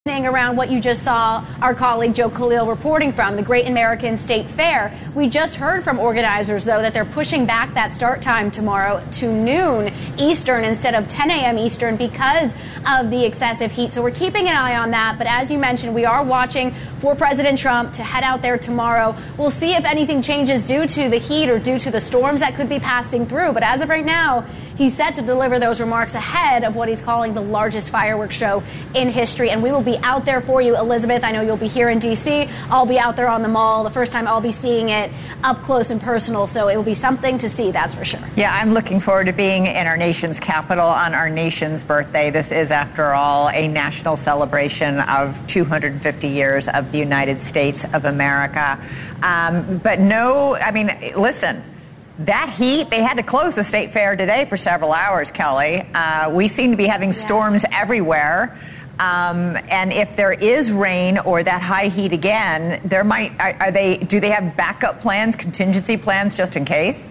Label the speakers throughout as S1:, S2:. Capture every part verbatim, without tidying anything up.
S1: Around what you just saw our colleague Joe Khalil reporting from the Great American State Fair. We just heard from organizers, though, that they're pushing back that start time tomorrow to noon Eastern instead of ten a.m. Eastern because of the excessive heat. So we're keeping an eye on that. But as you mentioned, we are watching for President Trump to head out there tomorrow. We'll see if anything changes due to the heat or due to the storms that could be passing through. But as of right now, he's set to deliver those remarks ahead of what he's calling the largest fireworks show in history. And we will be out there for you, Elizabeth. I know you'll be here in D C. I'll be out there on the mall. The first time I'll be seeing it up close and personal. So it will be something to see, that's for sure.
S2: Yeah, I'm looking forward to being in our nation's capital on our nation's birthday. This is, after all, a national celebration of two hundred fifty years of the United States of America. Um, but no, I mean, listen. That heat, they had to close the State Fair today for several hours, Kelly. Uh, we seem to be having storms yeah. everywhere. Um, and if there is rain or that high heat again, there might, are, are they, do they have backup plans, contingency plans just in case?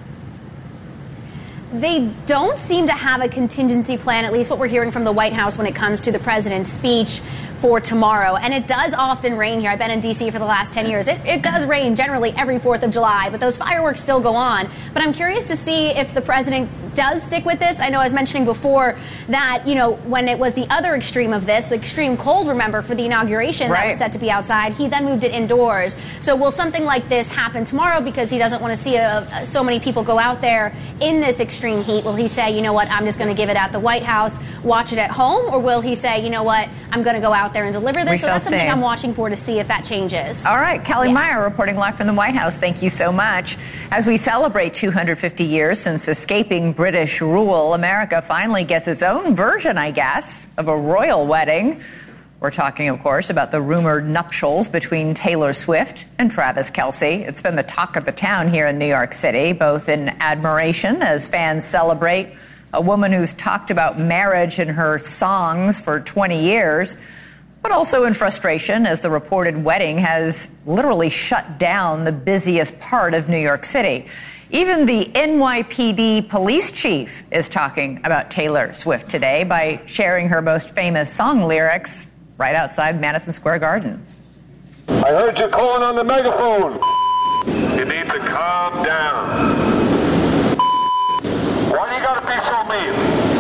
S1: They don't seem to have a contingency plan, at least what we're hearing from the White House when it comes to the president's speech for tomorrow. And it does often rain here. I've been in D C for the last ten years. It, it does rain generally every fourth of July, but those fireworks still go on. But I'm curious to see if the president does stick with this. I know I was mentioning before that, you know, when it was the other extreme of this, the extreme cold, remember, for the inauguration right. that was set to be outside, he then moved it indoors. So will something like this happen tomorrow because he doesn't want to see a, a, so many people go out there in this extreme heat? Will he say, you know what, I'm just going to give it at the White House, watch it at home? Or will he say, you know what, I'm going to go out there and deliver this?
S2: We
S1: so that's something
S2: see.
S1: I'm watching for to see if that changes.
S2: All right. Kelly
S1: yeah.
S2: Meyer reporting live from the White House. Thank you so much. As we celebrate two hundred fifty years since escaping British rule, America finally gets its own version, I guess, of a royal wedding. We're talking, of course, about the rumored nuptials between Taylor Swift and Travis Kelce. It's been the talk of the town here in New York City, both in admiration as fans celebrate a woman who's talked about marriage in her songs for twenty years, but also in frustration as the reported wedding has literally shut down the busiest part of New York City. Even the N Y P D police chief is talking about Taylor Swift today by sharing her most famous song lyrics right outside Madison Square Garden.
S3: I heard you calling on the megaphone. You need to calm down. Why do you gotta be so mean?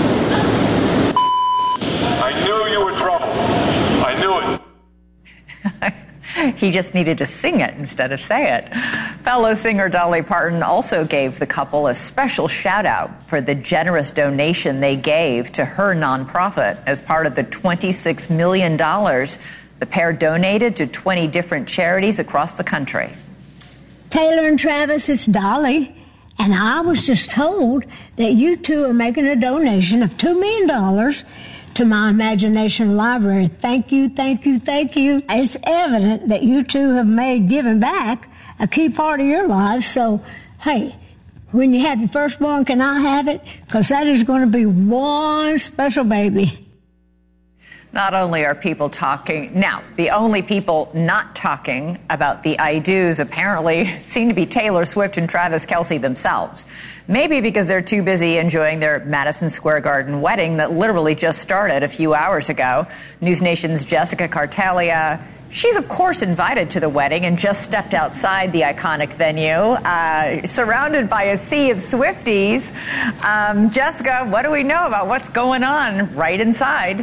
S3: I knew you were trouble. I knew it.
S2: He just needed to sing it instead of say it. Fellow singer Dolly Parton also gave the couple a special shout out for the generous donation they gave to her nonprofit as part of the twenty-six million dollars the pair donated to twenty different charities across the country.
S4: Taylor and Travis, it's Dolly, and I was just told that you two are making a donation of two million dollars to my Imagination Library. Thank you, thank you, thank you. It's evident that you two have made giving back a key part of your lives. So, hey, when you have your firstborn, can I have it? Because that is going to be one special baby.
S2: Not only are people talking, now, the only people not talking about the I do's apparently seem to be Taylor Swift and Travis Kelce themselves. Maybe because they're too busy enjoying their Madison Square Garden wedding that literally just started a few hours ago. News Nation's Jessica Cartalia, she's, of course, invited to the wedding and just stepped outside the iconic venue, uh, surrounded by a sea of Swifties. Um, Jessica, what do we know about what's going on right inside?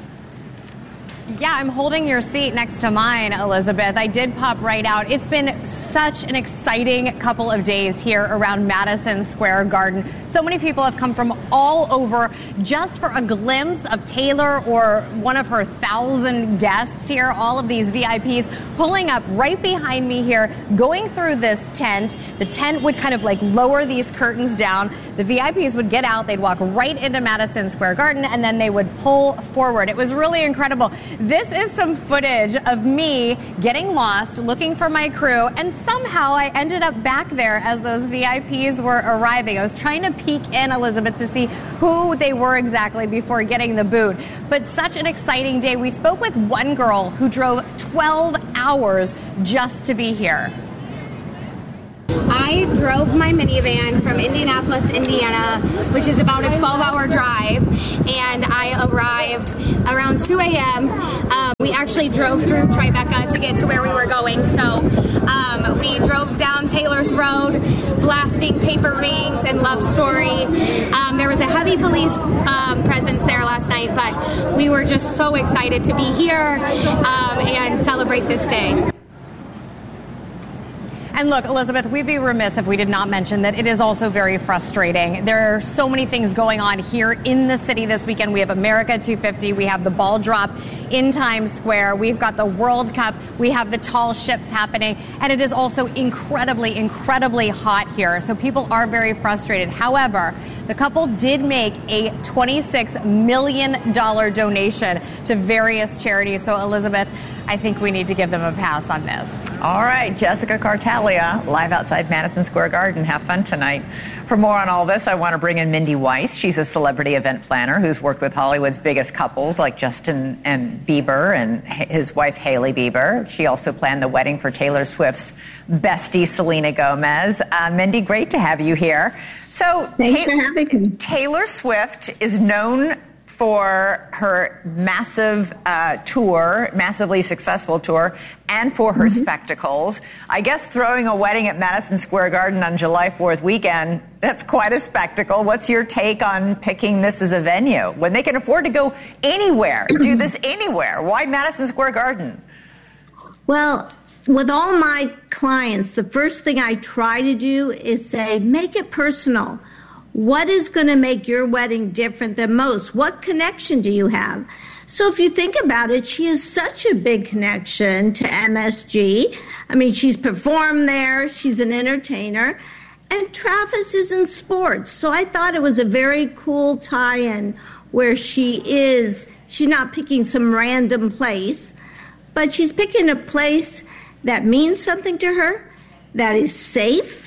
S5: Yeah, I'm holding your seat next to mine, Elizabeth. I did pop right out. It's been such an exciting couple of days here around Madison Square Garden. So many people have come from all over just for a glimpse of Taylor or one of her thousand guests here. All of these V I Ps pulling up right behind me here, going through this tent. The tent would kind of like lower these curtains down. The V I Ps would get out. They'd walk right into Madison Square Garden, and then they would pull forward. It was really incredible. This is some footage of me getting lost, looking for my crew, and somehow I ended up back there as those V I Ps were arriving. I was trying to peek in, Elizabeth, to see who they were exactly before getting the boot. But such an exciting day. We spoke with one girl who drove twelve hours just to be here.
S6: I drove my minivan from Indianapolis, Indiana, which is about a twelve-hour drive, and I arrived around two a.m. Um, we actually drove through Tribeca to get to where we were going, so um, we drove down Taylor's Road, blasting Paper Rings and Love Story. Um, there was a heavy police um, presence there last night, but we were just so excited to be here um, and celebrate this day.
S5: And look, Elizabeth, we'd be remiss if we did not mention that it is also very frustrating. There are so many things going on here in the city this weekend. We have America two fifty. We have the ball drop in Times Square. We've got the World Cup. We have the tall ships happening. And it is also incredibly, incredibly hot here. So people are very frustrated. However, the couple did make a twenty-six million dollars donation to various charities. So, Elizabeth, I think we need to give them a pass on this.
S2: All right, Jessica Cartalia, live outside Madison Square Garden. Have fun tonight. For more on all this, I want to bring in Mindy Weiss. She's a celebrity event planner who's worked with Hollywood's biggest couples like Justin and Bieber and his wife, Hailey Bieber. She also planned the wedding for Taylor Swift's bestie, Selena Gomez. Uh, Mindy, great to have you here. So,
S7: Thanks Ta- for having me.
S2: Taylor Swift is known for her massive uh, tour, massively successful tour, and for her mm-hmm. spectacles. I guess throwing a wedding at Madison Square Garden on July fourth weekend, that's quite a spectacle. What's your take on picking this as a venue? When they can afford to go anywhere, do this anywhere, why Madison Square Garden?
S7: Well, with all my clients, the first thing I try to do is say, make it personal. What is going to make your wedding different than most? What connection do you have? So if you think about it, she has such a big connection to M S G. I mean, she's performed there. She's an entertainer. And Travis is in sports. So I thought it was a very cool tie-in where she is, she's not picking some random place, but she's picking a place that means something to her, that is safe,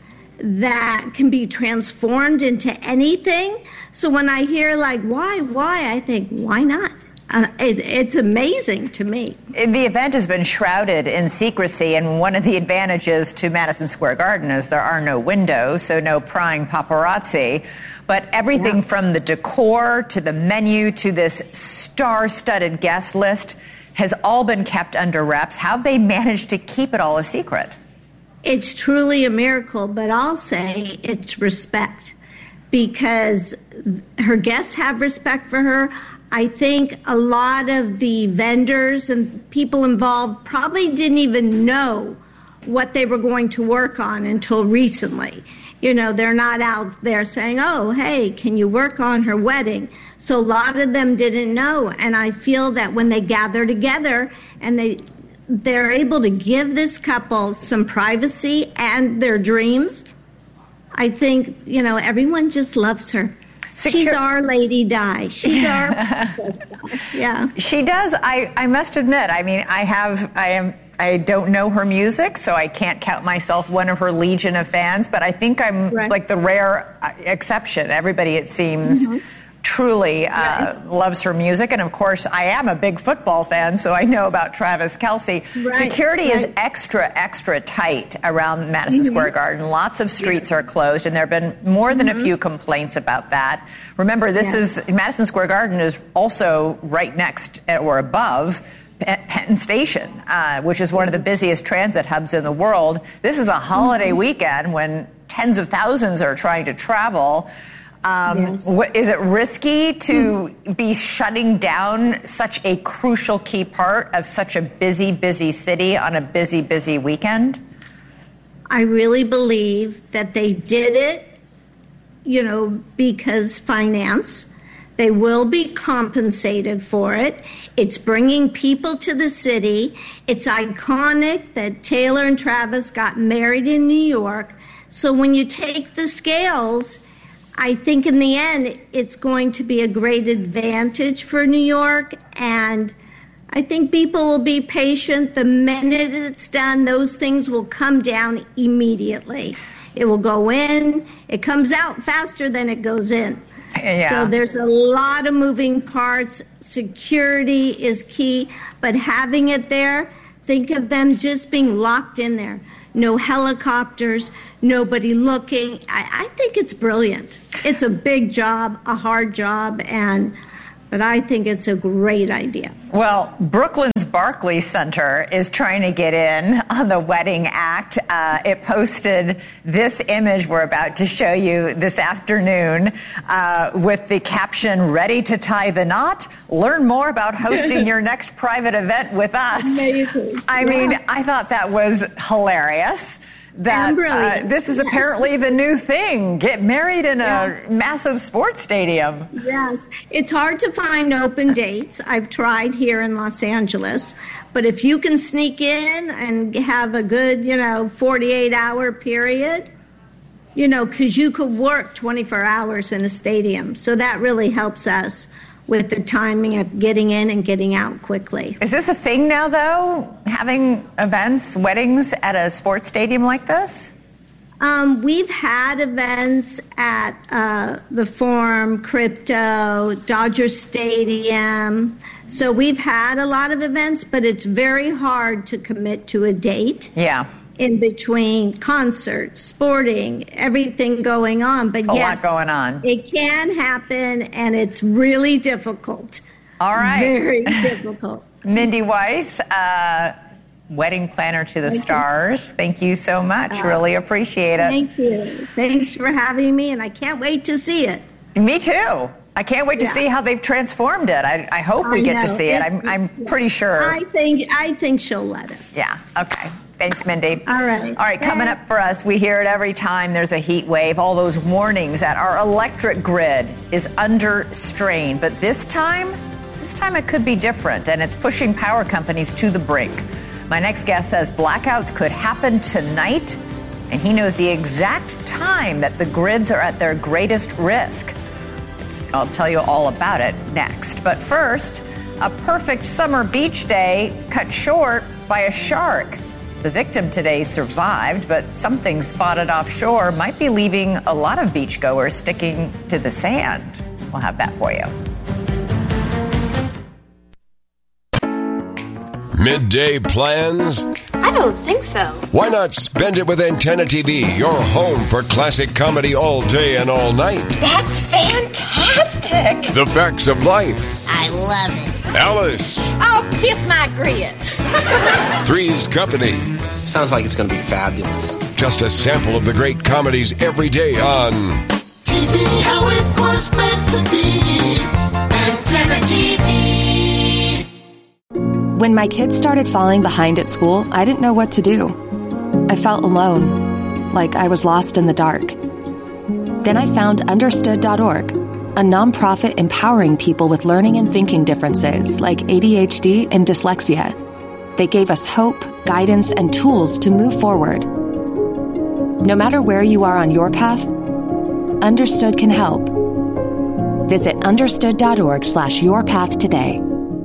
S7: that can be transformed into anything. So when I hear like, why, why, I think, why not? Uh, it, it's amazing to me.
S2: The event has been shrouded in secrecy, and one of the advantages to Madison Square Garden is there are no windows, so no prying paparazzi. But everything yeah. from the decor to the menu to this star-studded guest list has all been kept under wraps. How have they managed to keep it all a secret?
S7: It's truly a miracle, but I'll say it's respect, because her guests have respect for her. I think a lot of the vendors and people involved probably didn't even know what they were going to work on until recently. You know, they're not out there saying, oh, hey, can you work on her wedding? So a lot of them didn't know. And I feel that when they gather together and they they're able to give this couple some privacy and their dreams, I think, you know, everyone just loves her. Secure. She's our Lady Di. She's our princess Di. Yeah.
S2: She does. I, I must admit, I mean, I have, I am, I don't know her music, so I can't count myself one of her legion of fans, but I think I'm right. like the rare exception. Everybody, it seems, mm-hmm. truly uh, right. loves her music. And of course, I am a big football fan, so I know about Travis Kelce. Right. Security right. is extra, extra tight around Madison mm-hmm. Square Garden. Lots of streets yeah. are closed, and there have been more than mm-hmm. a few complaints about that. Remember, this yeah. is Madison Square Garden is also right next or above Penn Station, uh, which is one of the busiest transit hubs in the world. This is a holiday mm-hmm. weekend when tens of thousands are trying to travel. Um, yes. what, is it risky to be shutting down such a crucial key part of such a busy, busy city on a busy, busy weekend?
S7: I really believe that they did it, you know, because finance. They will be compensated for it. It's bringing people to the city. It's iconic that Taylor and Travis got married in New York. So when you take the scales, I think in the end, it's going to be a great advantage for New York, and I think people will be patient. The minute it's done, those things will come down immediately. It will go in. It comes out faster than it goes in. Yeah. So there's a lot of moving parts. Security is key, but having it there, Think of them just being locked in there. No helicopters, nobody looking. I, I think it's brilliant. It's a big job, a hard job, and but I think it's a great idea.
S2: Well, Brooklyn's Barclays Center is trying to get in on the wedding act. Uh, it posted this image we're about to show you this afternoon uh, with the caption, "Ready to tie the knot? Learn more about hosting your next private event with us."
S7: Amazing.
S2: I
S7: yeah.
S2: mean, I thought that was hilarious. That uh, this is apparently yes. the new thing. Get married in yeah. a massive sports stadium.
S7: Yes. It's hard to find open dates. I've tried here in Los Angeles. But if you can sneak in and have a good, you know, forty-eight hour period, you know, because you could work twenty-four hours in a stadium. So that really helps us with the timing of getting in and getting out quickly.
S2: Is this a thing now, though, having events, weddings at a sports stadium like this?
S7: Um, we've had events at uh, the Forum, Crypto, Dodger Stadium. So we've had a lot of events, but it's very hard to commit to a date.
S2: Yeah.
S7: In between concerts, sporting, everything going on. But
S2: a
S7: yes,
S2: lot going on.
S7: It can happen, and it's really difficult.
S2: All right.
S7: Very difficult.
S2: Mindy Weiss, uh, wedding planner to the Thank stars. You. Thank you so much. Uh, really appreciate it.
S7: Thank you. Thanks for having me, and I can't wait to see it.
S2: Me too. I can't wait to yeah. see how they've transformed it. I, I hope we I get know. to see it's, it. I'm, I'm pretty sure.
S7: I think I think she'll let us.
S2: Yeah. Okay. Thanks, Mindy.
S7: All right.
S2: All right, coming up for us, we hear it every time there's a heat wave, all those warnings that our electric grid is under strain. But this time, this time it could be different, and it's pushing power companies to the brink. My next guest says blackouts could happen tonight, and he knows the exact time that the grids are at their greatest risk. It's, I'll tell you all about it next. But first, a perfect summer beach day cut short by a shark. The victim today survived, but something spotted offshore might be leaving a lot of beachgoers sticking to the sand. We'll have that for you.
S3: Midday plans?
S8: I don't think so.
S3: Why not spend it with Antenna T V, your home for classic comedy all day and all night?
S8: That's fantastic.
S3: The Facts of Life.
S8: I love it.
S3: Alice.
S8: Oh, kiss my grits.
S3: Three's Company.
S9: Sounds like it's going to be fabulous.
S3: Just a sample of the great comedies every day on
S10: T V how it was meant to be. Antenna T V.
S11: When my kids started falling behind at school, I didn't know what to do. I felt alone, like I was lost in the dark. Then I found understood dot org, a nonprofit empowering people with learning and thinking differences like A D H D and dyslexia. They gave us hope, guidance, and tools to move forward. No matter where you are on your path, Understood can help. Visit understood dot org slash your path today.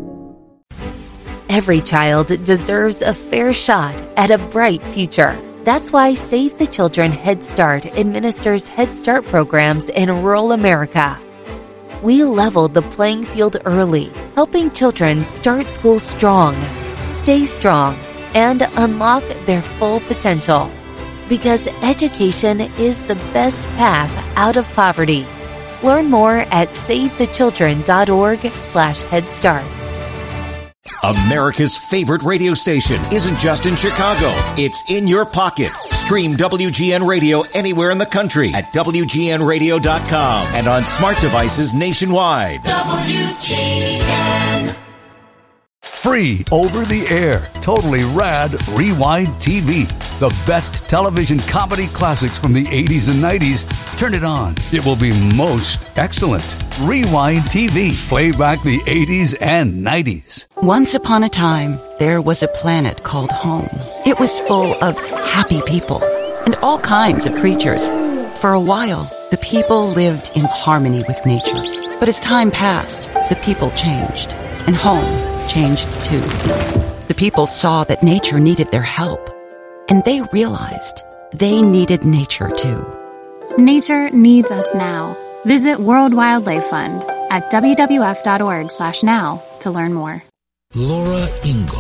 S12: Every child deserves a fair shot at a bright future. That's why Save the Children Head Start administers Head Start programs in rural America. We leveled the playing field early, helping children start school strong, stay strong, and unlock their full potential. Because education is the best path out of poverty. Learn more at save the children dot org slash head start.
S13: America's favorite radio station isn't just in Chicago. It's in your pocket. Stream W G N Radio anywhere in the country at W G N radio dot com and on smart devices nationwide.
S10: W G N.
S14: Free over the air, totally rad Rewind T V. The best television comedy classics from the eighties and nineties. Turn it on. It will be most excellent. Rewind T V. Play back the eighties and nineties.
S15: Once upon a time, there was a planet called home. It was full of happy people and all kinds of creatures. For a while, the people lived in harmony with nature. But as time passed, the people changed, and home changed too. The people saw that nature needed their help, and they realized they needed nature too.
S16: Nature needs us now. Visit World Wildlife Fund at W W F dot org slash now to learn more.
S17: Laura Ingle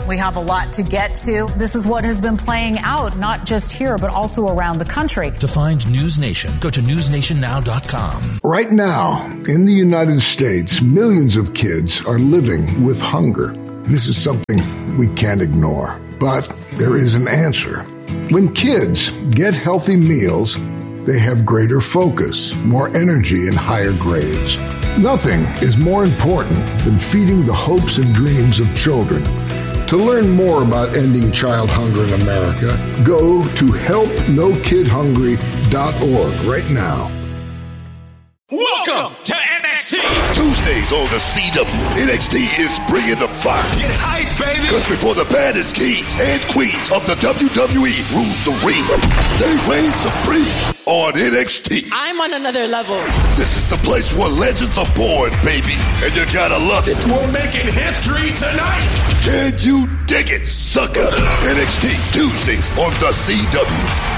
S17: We have a lot to get to. This is what has been playing out, not just here, but also around the country.
S18: To find News Nation, go to news nation now dot com.
S19: Right now, in the United States, millions of kids are living with hunger. This is something we can't ignore, but there is an answer. When kids get healthy meals, they have greater focus, more energy, and higher grades. Nothing is more important than feeding the hopes and dreams of children. To learn more about ending child hunger in America, go to help no kid hungry dot org right now.
S20: Welcome to N X T.
S21: Tuesdays on the C W. N X T is bringing the fire.
S20: Get hype, baby.
S21: Because before the baddest kings and queens of the W W E rule the ring, they reign supreme on N X T.
S22: I'm on another level.
S21: This is the place where legends are born, baby. And you gotta love it.
S20: We're making history tonight.
S21: Can you dig it, sucker? N X T Tuesdays on the C W.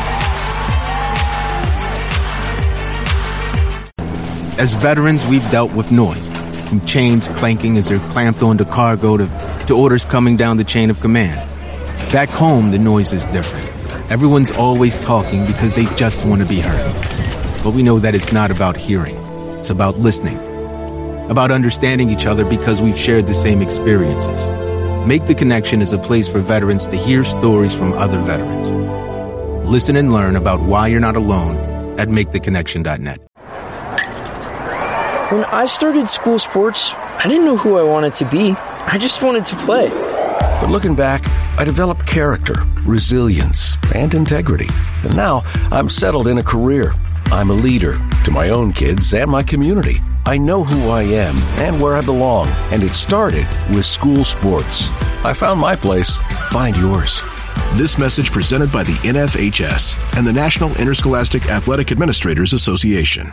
S23: As veterans, we've dealt with noise, from chains clanking as they're clamped onto cargo to, to orders coming down the chain of command. Back home, the noise is different. Everyone's always talking because they just want to be heard. But we know that it's not about hearing. It's about listening. About understanding each other because we've shared the same experiences. Make the Connection is a place for veterans to hear stories from other veterans. Listen and learn about why you're not alone at make the connection dot net.
S24: When I started school sports, I didn't know who I wanted to be. I just wanted to play.
S25: But looking back, I developed character, resilience, and integrity. And now I'm settled in a career. I'm a leader to my own kids and my community. I know who I am and where I belong. And it started with school sports. I found my place. Find yours.
S26: This message presented by the N F H S and the National Interscholastic Athletic Administrators Association.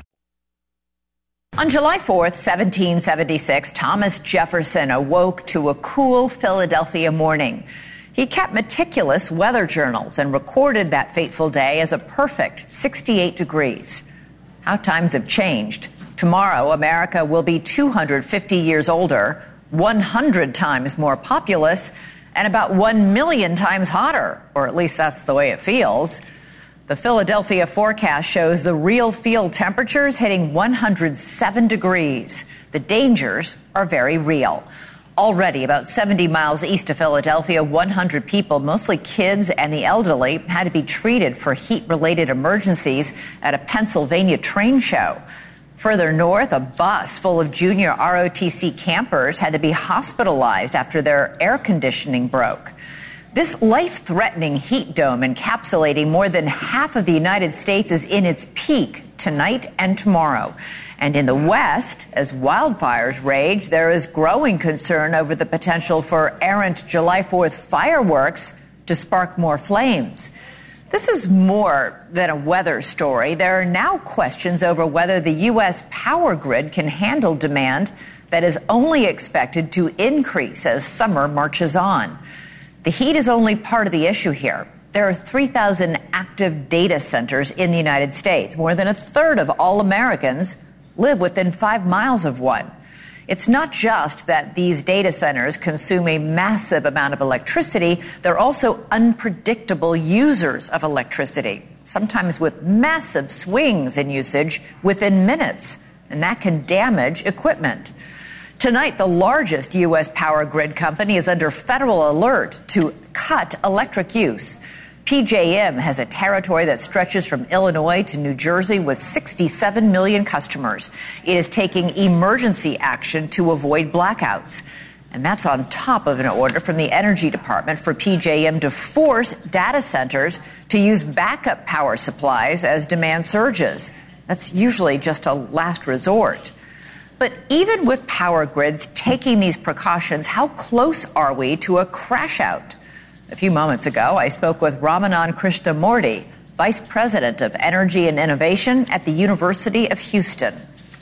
S2: On July fourth, seventeen seventy-six, Thomas Jefferson awoke to a cool Philadelphia morning. He kept meticulous weather journals and recorded that fateful day as a perfect sixty-eight degrees. How times have changed. Tomorrow, America will be two hundred fifty years older, one hundred times more populous, and about one million times hotter, or at least that's the way it feels. The Philadelphia forecast shows the real field temperatures hitting one hundred seven degrees. The dangers are very real. Already, about seventy miles east of Philadelphia, one hundred people, mostly kids and the elderly, had to be treated for heat-related emergencies at a Pennsylvania train show. Further north, a bus full of junior R O T C campers had to be hospitalized after their air conditioning broke. This life-threatening heat dome encapsulating more than half of the United States is in its peak tonight and tomorrow. And in the West, as wildfires rage, there is growing concern over the potential for errant July fourth fireworks to spark more flames. This is more than a weather story. There are now questions over whether the U S power grid can handle demand that is only expected to increase as summer marches on. The heat is only part of the issue here. There are three thousand active data centers in the United States. More than a third of all Americans live within five miles of one. It's not just that these data centers consume a massive amount of electricity, they're also unpredictable users of electricity, sometimes with massive swings in usage within minutes, and that can damage equipment. Tonight, the largest U S power grid company is under federal alert to cut electric use. P J M has a territory that stretches from Illinois to New Jersey with sixty-seven million customers. It is taking emergency action to avoid blackouts. And that's on top of an order from the Energy Department for P J M to force data centers to use backup power supplies as demand surges. That's usually just a last resort. But even with power grids taking these precautions, how close are we to a crash out? A few moments ago, I spoke with Ramanand Krishnamurthy, Vice President of Energy and Innovation at the University of Houston.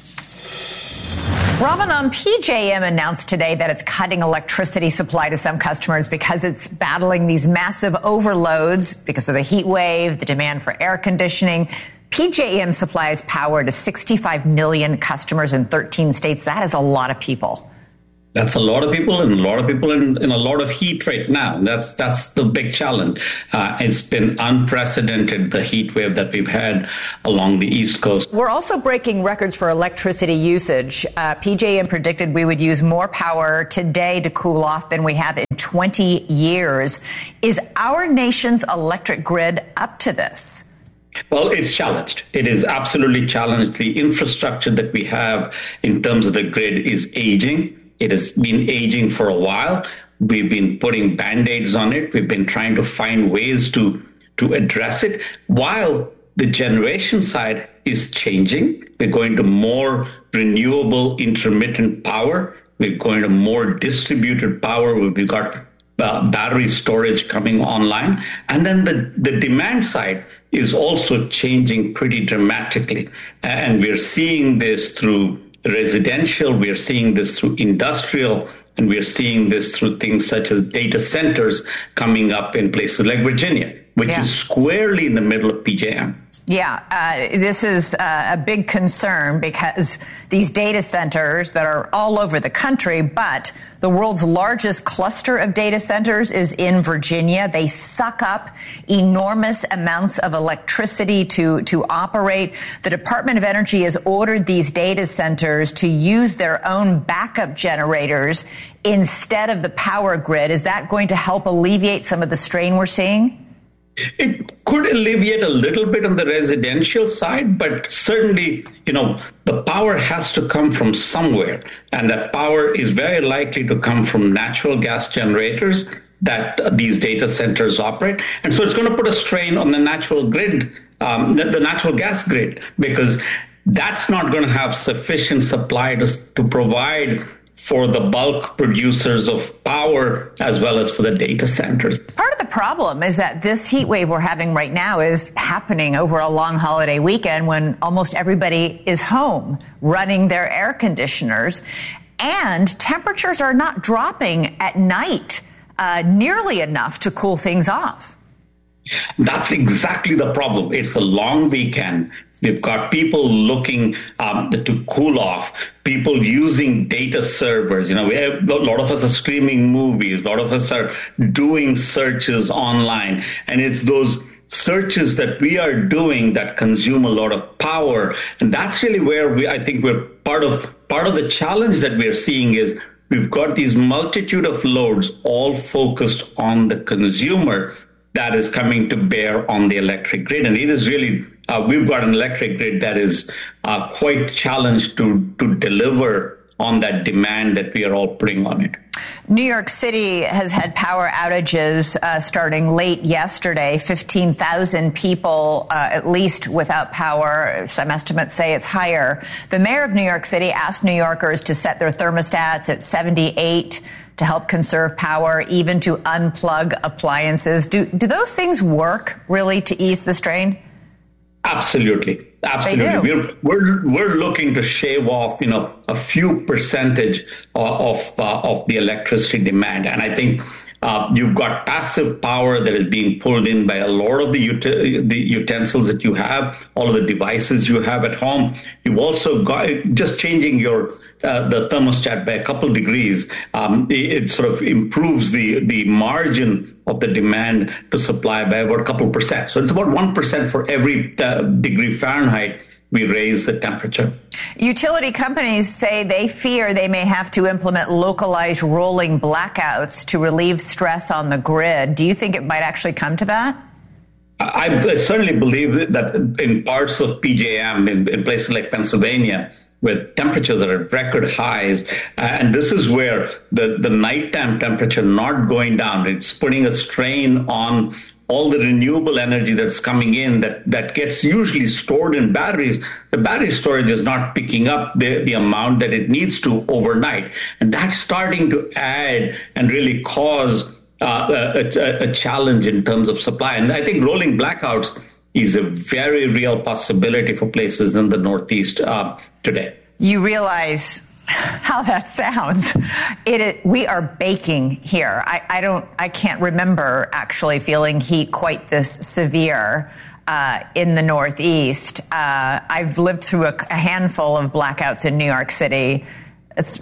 S2: Ramanand, P J M announced today that it's cutting electricity supply to some customers because it's battling these massive overloads because of the heat wave, the demand for air conditioning. P J M supplies power to sixty-five million customers in thirteen states. That is a lot of people.
S1: That's a lot of people, and a lot of people in, in a lot of heat right now. That's that's the big challenge. Uh, it's been unprecedented, the heat wave that we've had along the East Coast.
S2: We're also breaking records for electricity usage. Uh, P J M predicted we would use more power today to cool off than we have in twenty years. Is our nation's electric grid up to this?
S1: Well, it's challenged. It is absolutely challenged. The infrastructure that we have in terms of the grid is aging. It has been aging for a while. We've been putting Band-Aids on it. We've been trying to find ways to, to address it. While the generation side is changing, we're going to more renewable intermittent power. We're going to more distributed power. We've got uh, battery storage coming online. And then the, the demand side is also changing pretty dramatically. And we're seeing this through residential, we are seeing this through industrial, and we are seeing this through things such as data centers coming up in places like Virginia, which yeah. is squarely in the middle of P J M.
S2: Yeah, uh, this is uh, a big concern because these data centers that are all over the country, but the world's largest cluster of data centers is in Virginia. They suck up enormous amounts of electricity to, to operate. The Department of Energy has ordered these data centers to use their own backup generators instead of the power grid. Is that going to help alleviate some of the strain we're seeing?
S1: It could alleviate a little bit on the residential side, but certainly, you know, the power has to come from somewhere. And that power is very likely to come from natural gas generators that uh, these data centers operate. And so it's going to put a strain on the natural grid, um, the, the natural gas grid, because that's not going to have sufficient supply to, to provide for the bulk producers of power as well as for the data centers.
S2: Part of the problem is that this heat wave we're having right now is happening over a long holiday weekend when almost everybody is home running their air conditioners, and temperatures are not dropping at night uh, nearly enough to cool things off.
S1: That's exactly the problem. It's the long weekend. We've got people looking um, to cool off, people using data servers. You know, we have, a lot of us are streaming movies. A lot of us are doing searches online. And it's those searches that we are doing that consume a lot of power. And that's really where we, I think we're part of, part of the challenge that we're seeing is we've got these multitude of loads all focused on the consumer that is coming to bear on the electric grid. And it is really, uh, we've got an electric grid that is uh, quite challenged to, to deliver on that demand that we are all putting on it.
S2: New York City has had power outages uh, starting late yesterday. fifteen thousand people uh, at least without power. Some estimates say it's higher. The mayor of New York City asked New Yorkers to set their thermostats at seventy-eight to help conserve power, even to unplug appliances. Do, do those things work really to ease the strain?
S1: Absolutely. Absolutely. We're, we're, we're looking to shave off, you know, a few percentage of, of, uh, of the electricity demand. And I think uh, you've got passive power that is being pulled in by a lot of the, ut- the utensils that you have, all of the devices you have at home. You've also got just changing your uh, the thermostat by a couple of degrees. Um, it, it sort of improves the, the margin of the demand to supply by about a couple of percent. So it's about one percent for every uh, degree Fahrenheit we raise the temperature.
S2: Utility companies say they fear they may have to implement localized rolling blackouts to relieve stress on the grid. Do you think it might actually come to that?
S1: I, I certainly believe that in parts of P J M, in, in places like Pennsylvania, where temperatures are at record highs. Uh, and this is where the, the nighttime temperature not going down, it's putting a strain on all the renewable energy that's coming in that, that gets usually stored in batteries. The battery storage is not picking up the, the amount that it needs to overnight. And that's starting to add and really cause uh, a, a, a challenge in terms of supply. And I think rolling blackouts is a very real possibility for places in the Northeast uh, today.
S2: You realize how that sounds. It, it we are baking here. I, I don't. I can't remember actually feeling heat quite this severe uh, in the Northeast. Uh, I've lived through a, a handful of blackouts in New York City. It's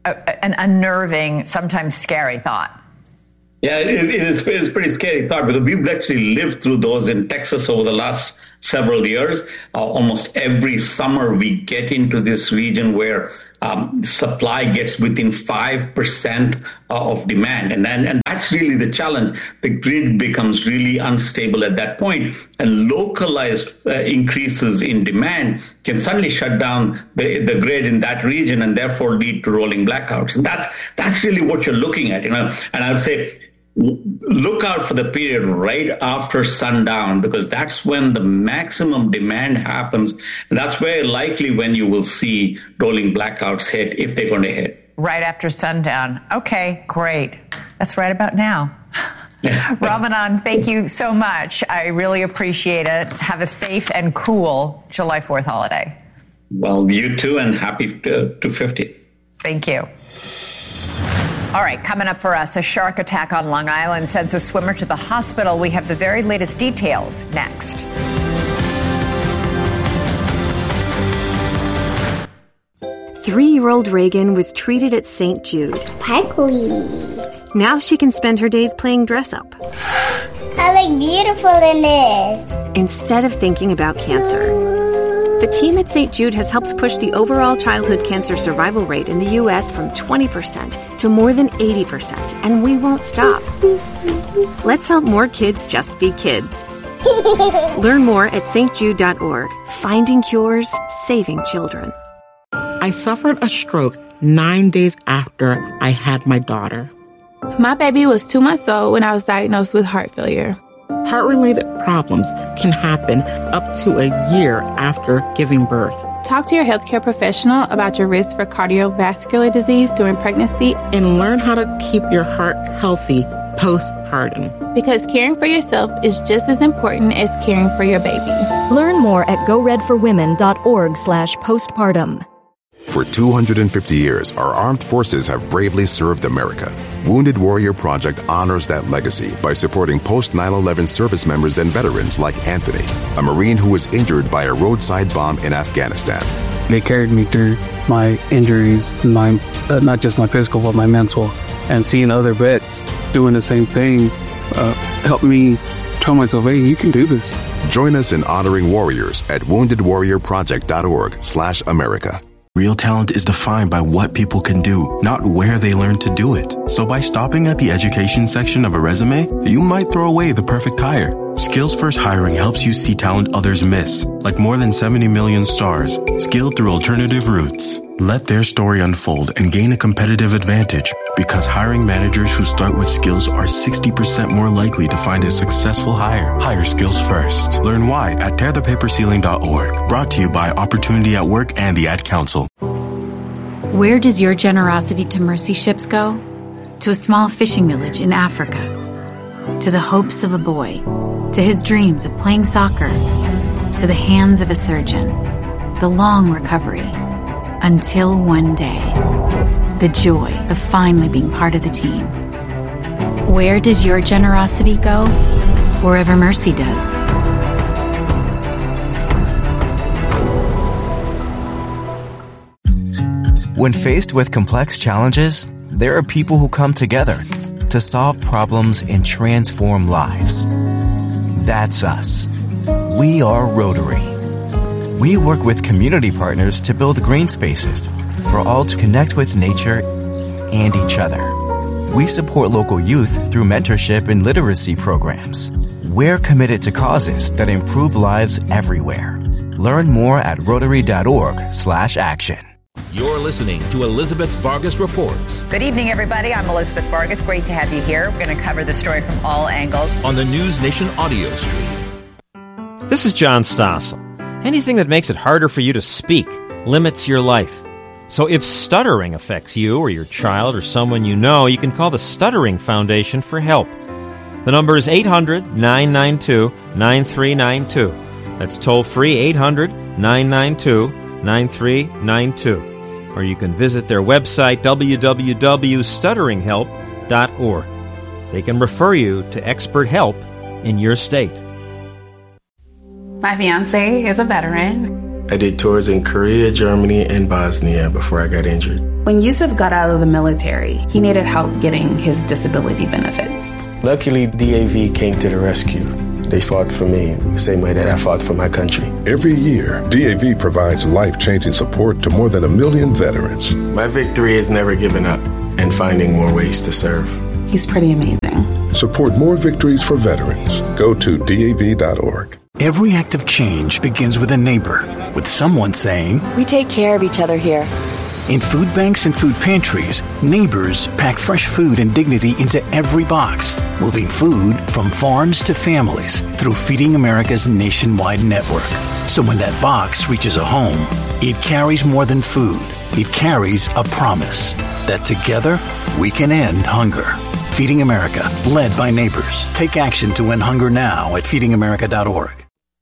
S2: a, an unnerving, sometimes scary thought.
S1: Yeah, it, it is it's a pretty scary thought because we've actually lived through those in Texas over the last several years. Uh, almost every summer we get into this region where um, supply gets within five percent of demand. And, then, and that's really the challenge. The grid becomes really unstable at that point, and localized uh, increases in demand can suddenly shut down the, the grid in that region and therefore lead to rolling blackouts. And that's, that's really what you're looking at, you know. And I would say, look out for the period right after sundown, because that's when the maximum demand happens. And that's very likely when you will see rolling blackouts hit, if they're going to hit.
S2: Right after sundown. Okay, great. That's right about now. Ramanan, thank you so much. I really appreciate it. Have a safe and cool July fourth holiday.
S1: Well, you too, and happy two fifty.
S2: Thank you. All right, coming up for us, a shark attack on Long Island sends a swimmer to the hospital. We have the very latest details next.
S4: Three-year-old Reagan was treated at Saint Jude.
S5: Sparkly.
S4: Now she can spend her days playing dress-up.
S5: I look beautiful in this.
S4: Instead of thinking about cancer. The team at Saint Jude has helped push the overall childhood cancer survival rate in the U S from twenty percent to more than eighty percent, and we won't stop. Let's help more kids just be kids. Learn more at s t jude dot org. Finding cures, saving children.
S6: I suffered a stroke nine days after I had my daughter.
S7: My baby was two months old when I was diagnosed with heart failure.
S6: Heart-related problems can happen up to a year after giving birth.
S7: Talk to your healthcare professional about your risk for cardiovascular disease during pregnancy
S6: and learn how to keep your heart healthy postpartum.
S7: Because caring for yourself is just as important as caring for your baby.
S8: Learn more at go red for women dot org slash postpartum.
S22: For two hundred fifty years, our armed forces have bravely served America. Wounded Warrior Project honors that legacy by supporting post nine eleven service members and veterans like Anthony, a Marine who was injured by a roadside bomb in Afghanistan.
S27: They carried me through my injuries, my uh, not just my physical, but my mental. And seeing other vets doing the same thing uh, helped me tell myself, hey, you can do this.
S22: Join us in honoring warriors at wounded warrior project dot org slash America.
S28: Real talent is defined by what people can do, not where they learn to do it. So by stopping at the education section of a resume, you might throw away the perfect hire. Skills First Hiring helps you see talent others miss, like more than seventy million stars, skilled through alternative routes. Let their story unfold and gain a competitive advantage, because hiring managers who start with skills are sixty percent more likely to find a successful hire. Hire skills first. Learn why at tear the paper ceiling dot org. Brought to you by Opportunity at Work and the Ad Council.
S16: Where does your generosity to mercy ships go? To a small fishing village in Africa. To the hopes of a boy. To his dreams of playing soccer. To the hands of a surgeon. The long recovery. Until one day. The joy of finally being part of the team. Where does your generosity go? Wherever mercy does.
S29: When faced with complex challenges, there are people who come together to solve problems and transform lives. That's us. We are Rotary. We work with community partners to build green spaces for all to connect with nature and each other. We support local youth through mentorship and literacy programs. We're committed to causes that improve lives everywhere. Learn more at rotary dot org slash action.
S18: You're listening to Elizabeth Vargas Reports.
S2: Good evening, everybody. I'm Elizabeth Vargas. Great to have you here. We're going to cover the story from all angles.
S18: On the News Nation audio stream.
S30: This is John Stossel. Anything that makes it harder for you to speak limits your life. So if stuttering affects you or your child or someone you know, you can call the Stuttering Foundation for help. The number is eight hundred, nine nine two, nine three nine two. That's toll-free eight hundred, nine nine two, nine three nine two. Or you can visit their website, w w w dot stuttering help dot org. They can refer you to expert help in your state.
S31: My fiance is a veteran.
S32: I did tours in Korea, Germany, and Bosnia before I got injured.
S31: When Yusuf got out of the military, he needed help getting his disability benefits.
S3: Luckily, D A V came to the rescue. They fought for me the same way that I fought for my country.
S21: Every year, D A V provides life-changing support to more than a million veterans.
S3: My victory is never giving up and finding more ways to serve.
S31: He's pretty amazing.
S21: Support more victories for veterans. Go to D A V dot org.
S9: Every act of change begins with a neighbor, with someone saying,
S10: "We take care of each other here."
S9: In food banks and food pantries, neighbors pack fresh food and dignity into every box, moving food from farms to families through Feeding America's nationwide network. So when that box reaches a home, it carries more than food. It carries a promise that together we can end hunger. Feeding America, led by neighbors. Take action to end hunger now at feeding america dot org.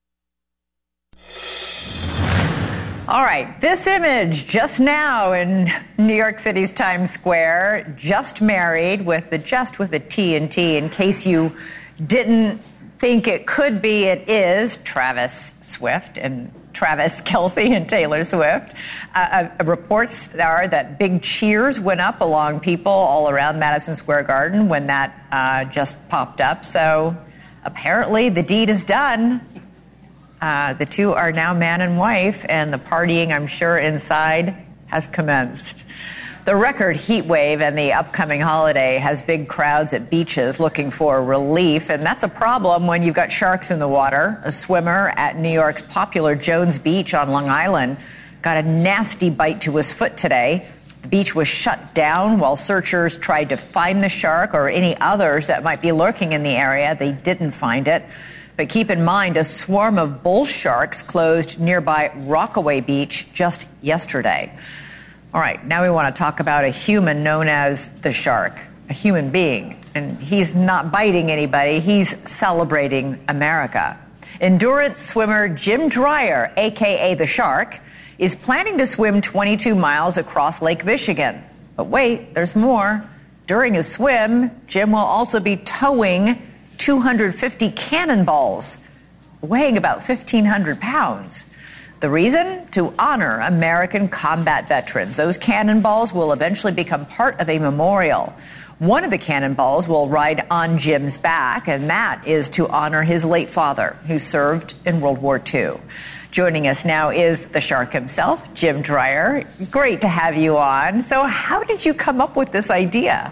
S2: All right, this image just now in New York City's Times Square, just married with the just with a T and T. In case you didn't think it could be, it is Travis Swift and Travis Kelce and Taylor Swift. Uh, uh, reports are that big cheers went up along people all around Madison Square Garden when that uh, just popped up. So apparently the deed is done. Uh, the two are now man and wife, and the partying, I'm sure, inside has commenced. The record heat wave and the upcoming holiday has big crowds at beaches looking for relief, and that's a problem when you've got sharks in the water. A swimmer at New York's popular Jones Beach on Long Island got a nasty bite to his foot today. The beach was shut down while searchers tried to find the shark or any others that might be lurking in the area. They didn't find it. But keep in mind, a swarm of bull sharks closed nearby Rockaway Beach just yesterday. All right, now we want to talk about a human known as the shark, a human being. And he's not biting anybody, he's celebrating America. Endurance swimmer Jim Dreyer, a k a the Shark, is planning to swim twenty-two miles across Lake Michigan. But wait, there's more. During his swim, Jim will also be towing two hundred fifty cannonballs, weighing about fifteen hundred pounds. The reason? To honor American combat veterans. Those cannonballs will eventually become part of a memorial. One of the cannonballs will ride on Jim's back, and that is to honor his late father, who served in World War Two. Joining us now is the Shark himself, Jim Dreyer. Great to have you on. So how did you come up with this idea?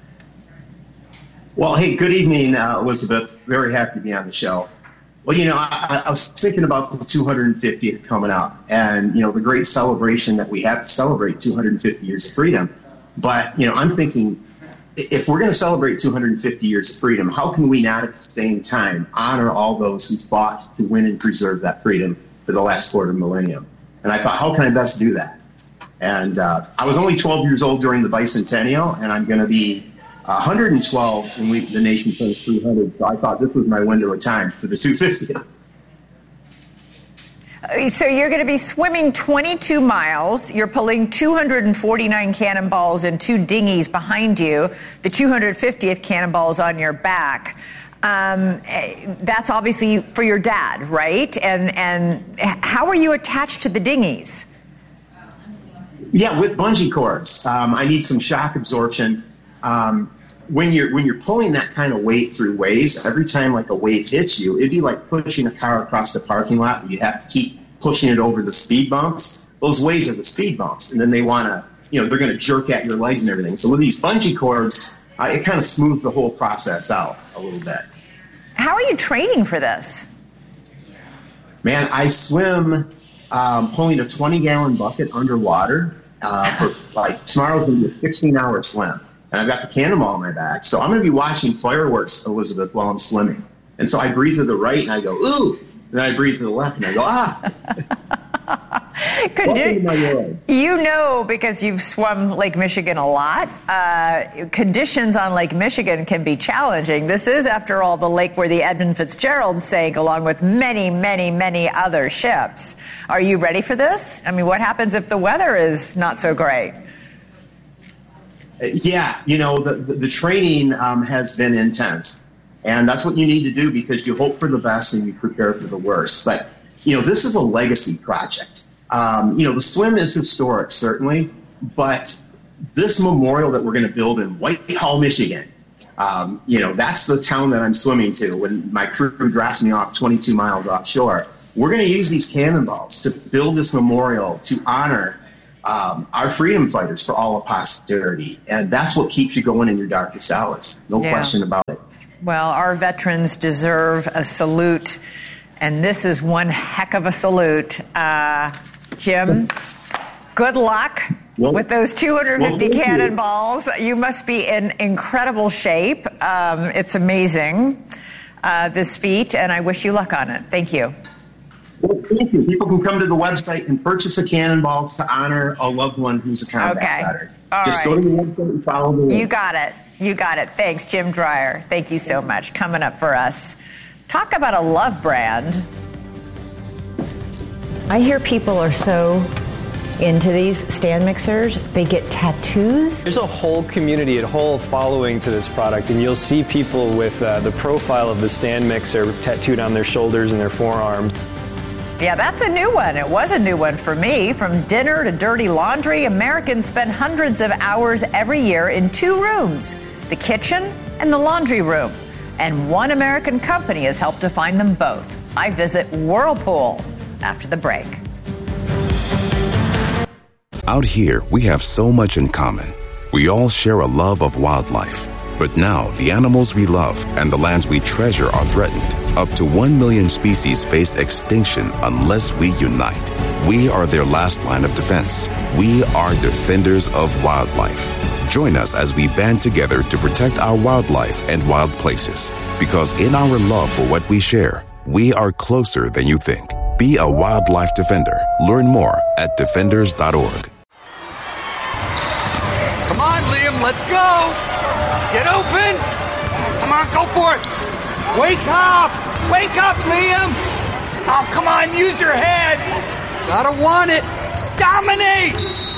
S11: Well, hey, good evening, uh, Elizabeth. Very happy to be on the show. Well, you know, I, I was thinking about the two hundred fiftieth coming up and, you know, the great celebration that we have to celebrate two hundred fifty years of freedom. But, you know, I'm thinking, if we're going to celebrate two hundred fifty years of freedom, how can we not at the same time honor all those who fought to win and preserve that freedom for the last quarter millennium? And I thought, how can I best do that? And uh, I was only twelve years old during the bicentennial, and I'm going to be one hundred twelve when we, the nation turns three hundred, so I thought this was my window of time for the two hundred fiftieth.
S2: So you're going to be swimming twenty-two miles. You're pulling two hundred forty-nine cannonballs and two dinghies behind you. The two hundred fiftieth cannonballs on your back. Um, that's obviously for your dad, right? And and how are you attached to the dinghies?
S11: Yeah, with bungee cords. Um, I need some shock absorption. Um, when you're when you're pulling that kind of weight through waves, every time like a wave hits you, it'd be like pushing a car across the parking lot, and you have to keep pushing it over the speed bumps. Those waves are the speed bumps, and then they want to, you know, they're going to jerk at your legs and everything. So with these bungee cords, uh, it kind of smooths the whole process out a little bit.
S2: How are you training for this?
S11: Man, I swim um, pulling a twenty gallon bucket underwater uh, for like tomorrow's going to be a sixteen hour swim. And I've got the cannonball on my back. So I'm going to be watching fireworks, Elizabeth, while I'm swimming. And so I breathe to the right and I go, ooh. And then I breathe to the left and I go, ah.
S2: Condi- you know, because you've swum Lake Michigan a lot, uh, conditions on Lake Michigan can be challenging. This is, after all, the lake where the Edmund Fitzgerald sank, along with many, many, many other ships. Are you ready for this? I mean, what happens if the weather is not so great?
S11: Yeah, you know, the, the, the training um, has been intense. And that's what you need to do, because you hope for the best and you prepare for the worst. But, you know, this is a legacy project. Um, you know, the swim is historic, certainly, but this memorial that we're going to build in Whitehall, Michigan, um, you know, that's the town that I'm swimming to when my crew drafts me off twenty-two miles offshore. We're going to use these cannonballs to build this memorial to honor um, our freedom fighters for all of posterity. And that's what keeps you going in your darkest hours. No
S2: Yeah.
S11: question about it.
S2: Well, our veterans deserve a salute, and this is one heck of a salute. Uh, Jim, good luck well, with those two hundred fifty well, cannonballs. You. you must be in incredible shape. Um, it's amazing, uh, this feat, and I wish you luck on it. Thank you.
S11: Well, thank you. People can come to the website and purchase a cannonball to honor a loved one who's a combat
S2: okay.
S11: veteran.
S2: All
S11: Just
S2: right.
S11: go to the website and follow the link.
S2: You got it. You got it. Thanks, Jim Dreyer. Thank you so much. Coming up for us, talk about a love brand.
S12: I hear people are so into these stand mixers, they get tattoos.
S13: There's a whole community, a whole following to this product, and you'll see people with uh, the profile of the stand mixer tattooed on their shoulders and their forearms.
S2: Yeah, that's a new one. It was a new one for me. From dinner to dirty laundry, Americans spend hundreds of hours every year in two rooms, the kitchen and the laundry room. And one American company has helped to find them both. I visit Whirlpool after the break.
S22: Out here, we have so much in common. We all share a love of wildlife. But now, the animals we love and the lands we treasure are threatened. Up to one million species face extinction unless we unite. We are their last line of defense. We are defenders of wildlife. Join us as we band together to protect our wildlife and wild places. Because in our love for what we share, we are closer than you think. Be a wildlife defender. Learn more at defenders dot org.
S14: Come on, Liam, let's go! Get open! Come on, go for it! Wake up! Wake up, Liam! Oh, come on, use your head! Gotta want it! Dominate!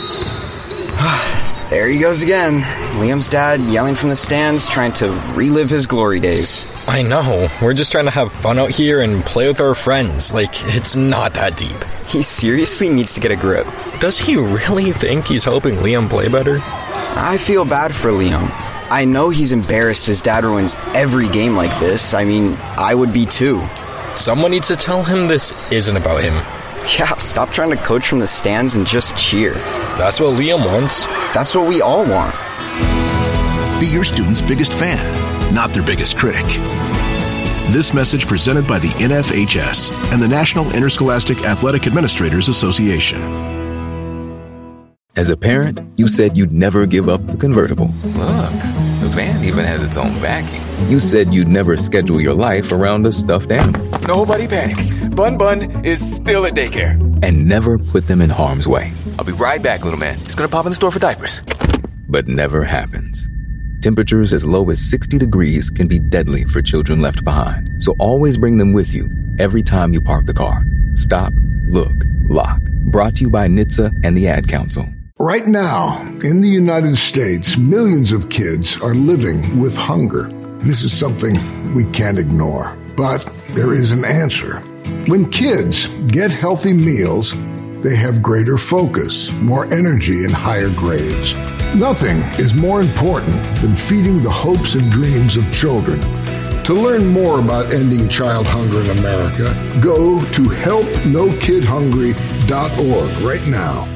S15: There he goes again. Liam's dad yelling from the stands, trying to relive his glory days.
S17: I know. We're just trying to have fun out here and play with our friends. Like, it's not that deep.
S15: He seriously needs to get a grip.
S17: Does he really think he's helping Liam play better?
S15: I feel bad for Liam. I know he's embarrassed his dad ruins every game like this. I mean, I would be too.
S17: Someone needs to tell him this isn't about him.
S15: Yeah, stop trying to coach from the stands and just cheer.
S17: That's what Liam wants.
S15: That's what we all want.
S21: Be your student's biggest fan, not their biggest critic. This message presented by the N F H S and the National Interscholastic Athletic Administrators Association.
S19: As a parent, you said you'd never give up the convertible.
S20: Look, the van even has its own backing.
S19: You said you'd never schedule your life around a stuffed animal.
S20: Nobody panic. Bun Bun is still at daycare.
S19: And never put them in harm's way.
S20: I'll be right back, little man. Just gonna pop in the store for diapers.
S19: But never happens. Temperatures as low as sixty degrees can be deadly for children left behind. So always bring them with you every time you park the car. Stop, look, lock. Brought to you by N H T S A and the Ad Council.
S21: Right now, in the United States, millions of kids are living with hunger. This is something we can't ignore, but there is an answer. When kids get healthy meals, they have greater focus, more energy, and higher grades. Nothing is more important than feeding the hopes and dreams of children. To learn more about ending child hunger in America, go to help no kid hungry dot org right now.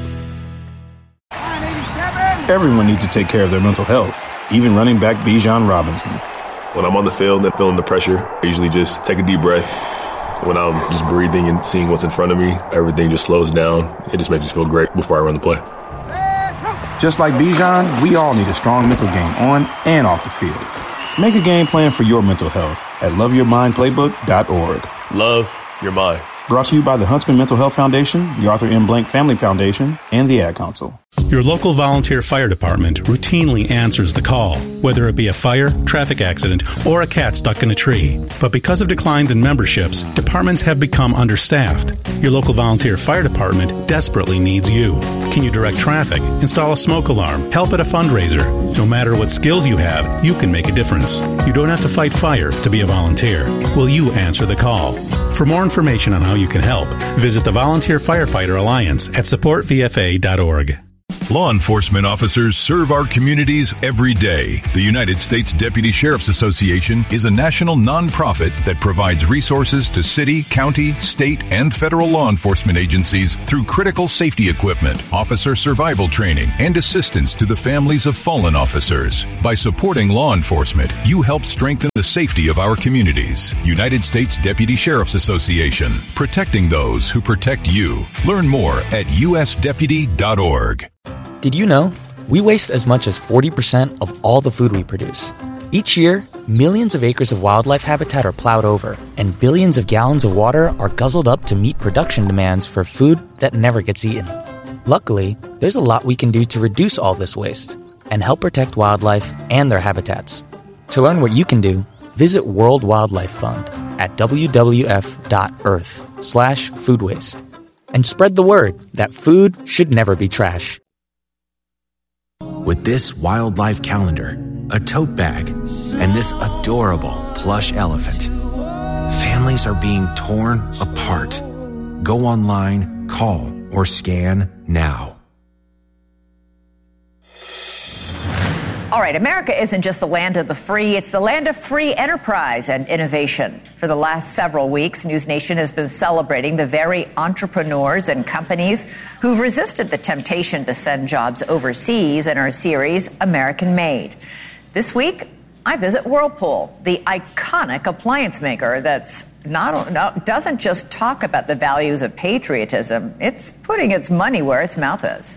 S22: Everyone needs to take care of their mental health, even running back Bijan Robinson.
S23: When I'm on the field and feeling the pressure, I usually just take a deep breath. When I'm just breathing and seeing what's in front of me, everything just slows down. It just makes me feel great before I run the play.
S22: Just like Bijan, we all need a strong mental game on and off the field. Make a game plan for your mental health at love your mind playbook dot org.
S23: Love your mind.
S22: Brought to you by the Huntsman Mental Health Foundation, the Arthur M. Blank Family Foundation, and the Ad Council.
S24: Your local volunteer fire department routinely answers the call, whether it be a fire, traffic accident, or a cat stuck in a tree. But because of declines in memberships, departments have become understaffed. Your local volunteer fire department desperately needs you. Can you direct traffic, install a smoke alarm, help at a fundraiser? No matter what skills you have, you can make a difference. You don't have to fight fire to be a volunteer. Will you answer the call? For more information on how you can help, visit the Volunteer Firefighter Alliance at support v f a dot org.
S1: Law enforcement officers serve our communities every day. The United States Deputy Sheriff's Association is a national nonprofit that provides resources to city, county, state, and federal law enforcement agencies through critical safety equipment, officer survival training, and assistance to the families of fallen officers. By supporting law enforcement, you help strengthen the safety of our communities. United States Deputy Sheriff's Association, protecting those who protect you. Learn more at u s deputy dot org.
S4: Did you know we waste as much as forty percent of all the food we produce? Each year, millions of acres of wildlife habitat are plowed over, and billions of gallons of water are guzzled up to meet production demands for food that never gets eaten. Luckily, there's a lot we can do to reduce all this waste and help protect wildlife and their habitats. To learn what you can do, visit World Wildlife Fund at w w f dot earth slash food waste and spread the word that food should never be trash.
S5: With this wildlife calendar, a tote bag, and this adorable plush elephant, families are being torn apart. Go online, call, or scan now.
S2: All right, America isn't just the land of the free, it's the land of free enterprise and innovation. For the last several weeks, News Nation has been celebrating the very entrepreneurs and companies who've resisted the temptation to send jobs overseas in our series, American Made. This week, I visit Whirlpool, the iconic appliance maker that's not, not doesn't just talk about the values of patriotism, it's putting its money where its mouth is.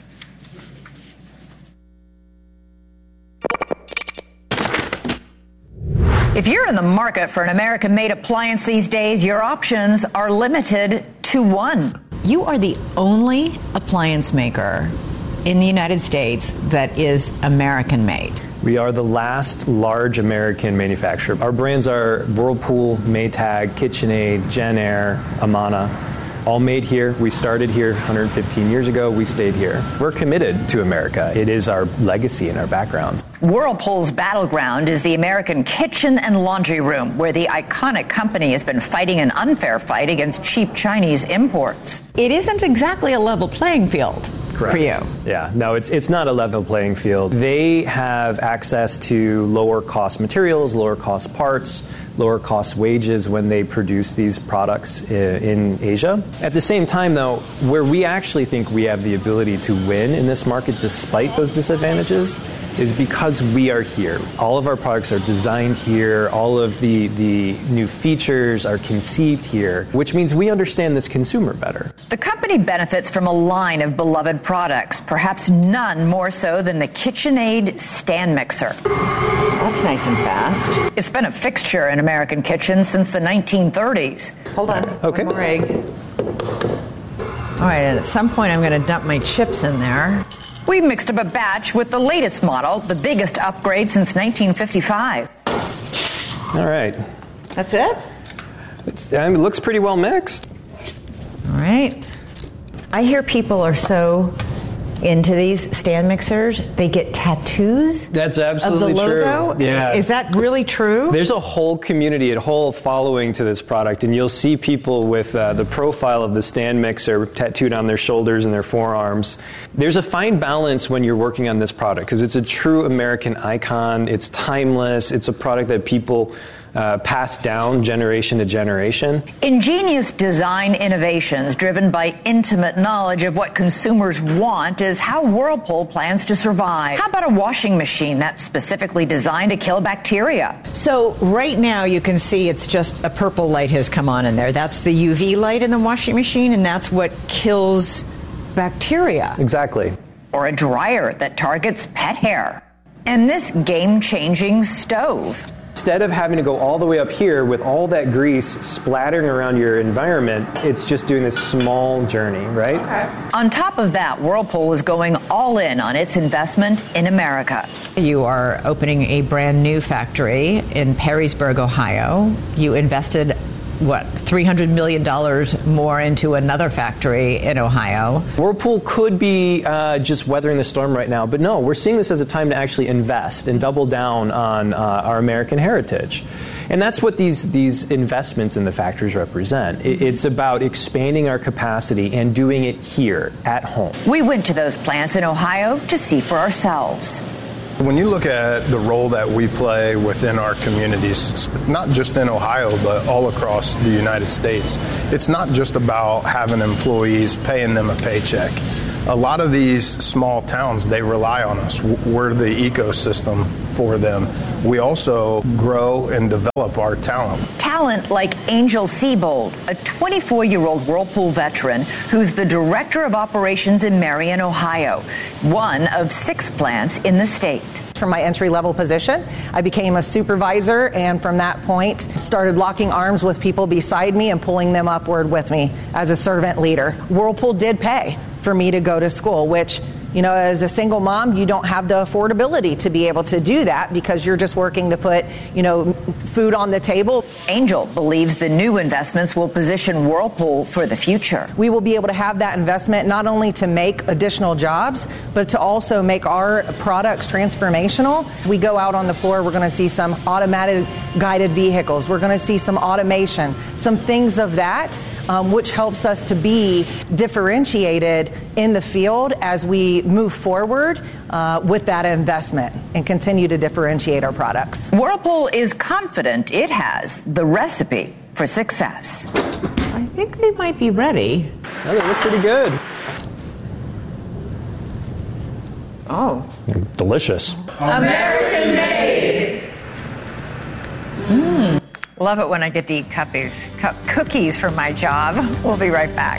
S2: If you're in the market for an American-made appliance these days, your options are limited to one. You are the only appliance maker in the United States that is American-made.
S13: We are the last large American manufacturer. Our brands are Whirlpool, Maytag, KitchenAid, JennAir, Amana. All made here. We started here one hundred fifteen years ago. We stayed here. We're committed to America. It is our legacy and our background.
S2: Whirlpool's battleground is the American kitchen and laundry room, where the iconic company has been fighting an unfair fight against cheap Chinese imports. It isn't exactly a level playing field.
S13: Correct.
S2: For you.
S13: Yeah, no, it's it's not a level playing field. They have access to lower cost materials, lower cost parts, lower cost wages when they produce these products in Asia. At the same time, though, where we actually think we have the ability to win in this market despite those disadvantages is because we are here. All of our products are designed here. All of the, the new features are conceived here, which means we understand this consumer better.
S2: The company benefits from a line of beloved products, perhaps none more so than the KitchenAid stand mixer. That's nice and fast. It's been a fixture in American kitchens since the nineteen thirties. Hold on.
S13: Okay.
S2: One more egg. All right, and at some point I'm going to dump my chips in there. We mixed up a batch with the latest model, the biggest upgrade since nineteen fifty-five.
S13: All right.
S2: That's it?
S13: It's, I mean, it looks pretty well mixed.
S12: All right. I hear people are so into these stand mixers, they get tattoos.
S13: That's absolutely
S12: of the logo.
S13: True. Yeah.
S12: Is that really true?
S13: There's a whole community, a whole following to this product, and you'll see people with uh, the profile of the stand mixer tattooed on their shoulders and their forearms. There's a fine balance when you're working on this product because it's a true American icon. It's timeless. It's a product that people Uh, passed down generation to generation.
S2: Ingenious design innovations driven by intimate knowledge of what consumers want is how Whirlpool plans to survive. How about a washing machine that's specifically designed to kill bacteria?
S12: So right now you can see it's just a purple light has come on in there. That's the U V light in the washing machine, and that's what kills bacteria.
S13: Exactly.
S2: Or a dryer that targets pet hair. And this game-changing stove.
S13: Instead of having to go all the way up here with all that grease splattering around your environment, it's just doing this small journey, right?
S2: Okay. On top of that, Whirlpool is going all in on its investment in America.
S12: You are opening a brand new factory in Perrysburg, Ohio. You invested
S2: what, three hundred million dollars more into another factory in Ohio.
S13: Whirlpool could be uh, just weathering the storm right now, but no, we're seeing this as a time to actually invest and double down on uh, our American heritage. And that's what these, these investments in the factories represent. It, it's about expanding our capacity and doing it here at home.
S2: We went to those plants in Ohio to see for ourselves.
S6: When you look at the role that we play within our communities, not just in Ohio, but all across the United States, it's not just about having employees, paying them a paycheck. A lot of these small towns, they rely on us. We're the ecosystem for them. We also grow and develop our talent.
S2: Talent like Angel Siebold, a twenty-four-year-old Whirlpool veteran who's the director of operations in Marion, Ohio, one of six plants in the state.
S7: From my entry-level position, I became a supervisor, and from that point, started locking arms with people beside me and pulling them upward with me as a servant leader. Whirlpool did pay for me to go to school, which, you know, as a single mom, you don't have the affordability to be able to do that because you're just working to put, you know, food on the table.
S2: Angel believes the new investments will position Whirlpool for the future.
S7: We will be able to have that investment not only to make additional jobs, but to also make our products transformational. We go out on the floor, we're going to see some automated guided vehicles. We're going to see some automation, some things of that. Um, which helps us to be differentiated in the field as we move forward uh, with that investment and continue to differentiate our products.
S2: Whirlpool is confident it has the recipe for success.
S12: I think they might be ready.
S13: Oh, they look pretty good.
S2: Oh.
S13: Delicious.
S2: American made. Mm. Love it when I get to eat cuppies, cup cookies for my job. We'll be right back.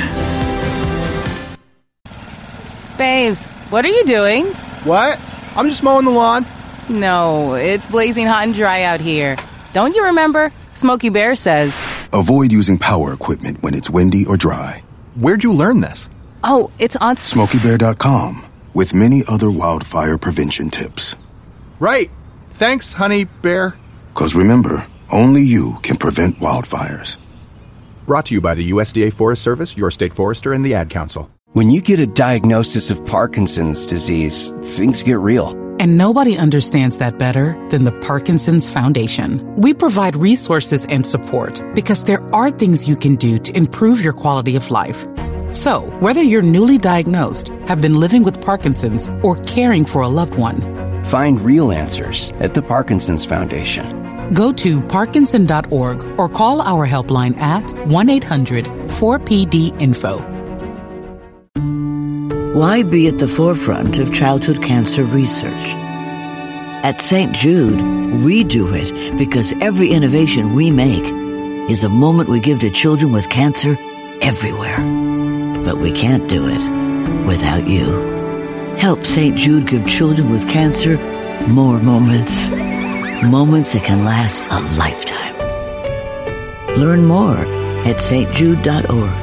S8: Babes, what are you doing?
S16: What? I'm just mowing the lawn.
S8: No, it's blazing hot and dry out here. Don't you remember? Smokey Bear says.
S18: Avoid using power equipment when it's windy or dry.
S16: Where'd you learn this?
S8: Oh, it's on
S18: Smokey Bear dot com with many other wildfire prevention tips.
S16: Right. Thanks, honey bear.
S18: 'Cause remember, only you can prevent wildfires.
S25: Brought to you by the U S D A Forest Service, your state forester, and the Ad Council.
S26: When you get a diagnosis of Parkinson's disease, things get real.
S27: And nobody understands that better than the Parkinson's Foundation. We provide resources and support because there are things you can do to improve your quality of life. So, whether you're newly diagnosed, have been living with Parkinson's, or caring for a loved one,
S26: find real answers at the Parkinson's Foundation.
S27: Go to Parkinson dot org or call our helpline at one eight hundred four P D info.
S28: Why be at the forefront of childhood cancer research? At Saint Jude, we do it because every innovation we make is a moment we give to children with cancer everywhere. But we can't do it without you. Help Saint Jude give children with cancer more moments. Moments that can last a lifetime. Learn more at St Jude dot org.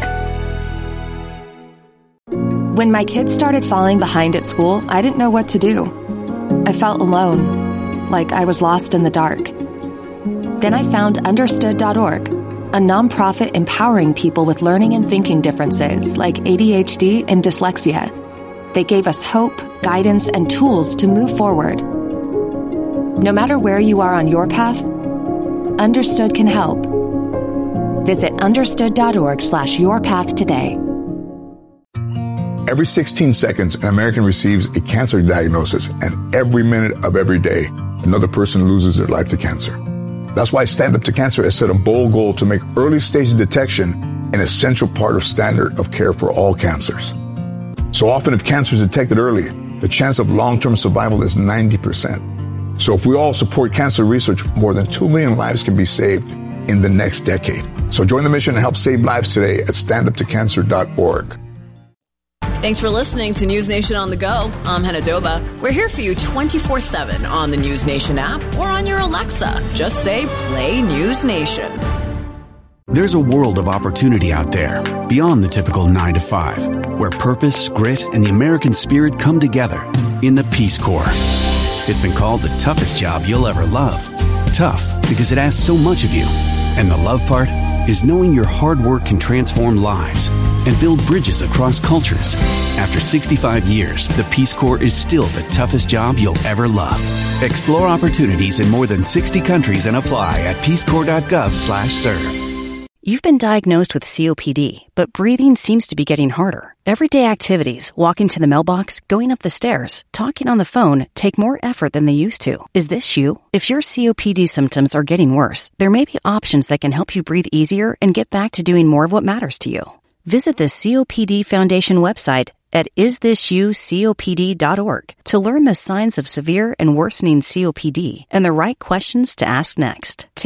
S29: When my kids started falling behind at school, I didn't know what to do. I felt alone, like I was lost in the dark. Then I found Understood dot org, a nonprofit empowering people with learning and thinking differences like A D H D and dyslexia. They gave us hope, guidance, and tools to move forward. No matter where you are on your path, Understood can help. Visit understood dot org slash your path today.
S21: Every sixteen seconds, an American receives a cancer diagnosis, and every minute of every day, another person loses their life to cancer. That's why Stand Up to Cancer has set a bold goal to make early stage detection an essential part of standard of care for all cancers. So often, if cancer is detected early, the chance of long-term survival is ninety percent. So if we all support cancer research, more than two million lives can be saved in the next decade. So join the mission and help save lives today at stand up to cancer dot org.
S30: Thanks for listening to News Nation on the Go. I'm Hannah Doba. We're here for you twenty-four seven on the News Nation app or on your Alexa. Just say, play News Nation.
S31: There's a world of opportunity out there, beyond the typical nine to five, where purpose, grit, and the American spirit come together in the Peace Corps. It's been called the toughest job you'll ever love. Tough because it asks so much of you. And the love part? is knowing your hard work can transform lives and build bridges across cultures. After sixty-five years, the Peace Corps is still the toughest job you'll ever love. Explore opportunities in more than sixty countries and apply at peacecorps.gov slash serve.
S3: You've been diagnosed with C O P D, but breathing seems to be getting harder. Everyday activities, walking to the mailbox, going up the stairs, talking on the phone, take more effort than they used to. Is this you? If your C O P D symptoms are getting worse, there may be options that can help you breathe easier and get back to doing more of what matters to you. Visit the C O P D Foundation website at is this you copd dot org to learn the signs of severe and worsening C O P D and the right questions to ask next.